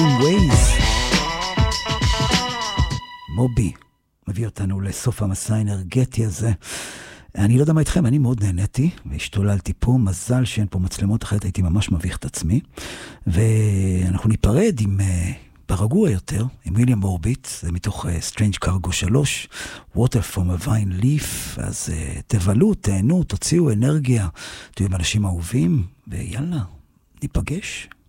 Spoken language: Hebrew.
Same Ways. מובי מביא אותנו לסוף המסע האנרגטי הזה. אני לא יודע מה איתכם, אני מאוד נהניתי והשתוללתי פה, מזל שאין פה מצלמות, אחרת הייתי ממש מביך את עצמי. ואנחנו ניפרד עם ברגוע יותר, עם ויליאם אורביט, זה מתוך Strange Cargo 3, Water from a Vine Leaf. אז תבלו, תהנו, תוציאו אנרגיה, תהיו עם אנשים אהובים, ויאללה, ניפגש.